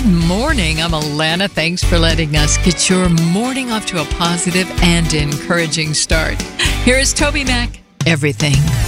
morning. I'm Alana. Thanks for letting us get your morning off to a positive and encouraging start. Here is Toby Mac, Everything.